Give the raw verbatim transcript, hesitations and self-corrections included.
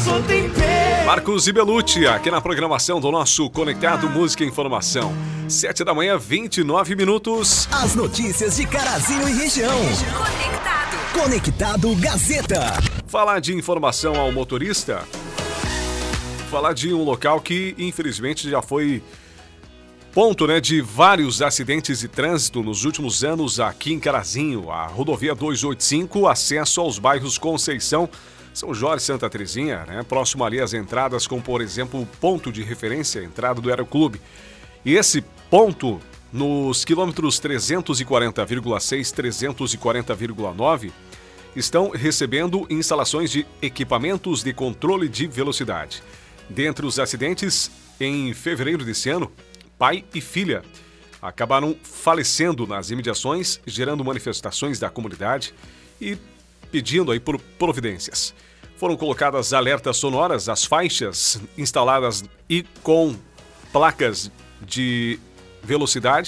sou tempero. Marcos e Belucci, aqui na programação do nosso Conectado Música e Informação. Sete da manhã, vinte e nove minutos. As notícias de Carazinho e região. Conectado. Conectado Gazeta. Falar de informação ao motorista. Falar de um local que, infelizmente, já foi ponto, né, de vários acidentes de trânsito nos últimos anos aqui em Carazinho. A rodovia duzentos e oitenta e cinco, acesso aos bairros Conceição, São Jorge e Santa Terezinha, né, próximo ali às entradas, como por exemplo o ponto de referência, a entrada do Aeroclube. E esse ponto, nos quilômetros trezentos e quarenta vírgula seis, trezentos e quarenta vírgula nove, estão recebendo instalações de equipamentos de controle de velocidade. Dentre os acidentes, em fevereiro desse ano, pai e filha acabaram falecendo nas imediações, gerando manifestações da comunidade e pedindo aí por providências. Foram colocadas alertas sonoras, as faixas instaladas e com placas de velocidade